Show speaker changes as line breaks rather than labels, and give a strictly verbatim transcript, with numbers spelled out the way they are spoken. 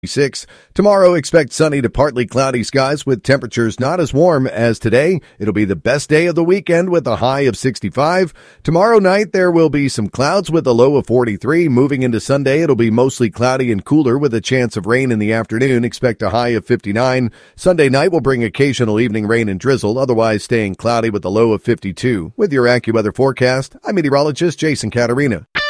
six. Tomorrow, expect sunny to partly cloudy skies with temperatures not as warm as today. It'll be the best day of the weekend with a high of sixty-five. Tomorrow night, there will be some clouds with a low of forty-three. Moving into Sunday, it'll be mostly cloudy and cooler with a chance of rain in the afternoon. Expect a high of fifty-nine. Sunday night will bring occasional evening rain and drizzle, otherwise staying cloudy with a low of fifty-two. With your AccuWeather forecast, I'm meteorologist Jason Caterina.